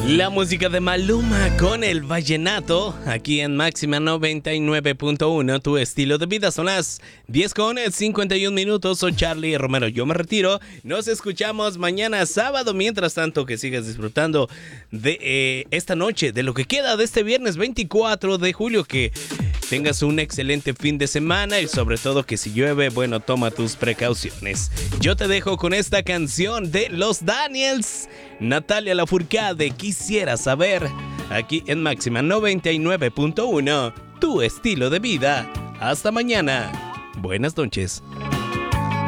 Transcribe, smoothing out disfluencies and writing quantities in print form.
La música de Maluma con el vallenato, aquí en Máxima 99.1, tu estilo de vida. Son las 10:51. Soy Charlie Romero, yo me retiro. Nos escuchamos mañana sábado. Mientras tanto, que sigas disfrutando de esta noche, de lo que queda de este viernes 24 de julio. Que tengas un excelente fin de semana y sobre todo que si llueve, bueno, toma tus precauciones. Yo te dejo con esta canción de Los Daniels, Natalia Lafourcade, Quisiera Saber, aquí en Máxima 99.1, tu estilo de vida. Hasta mañana. Buenas noches.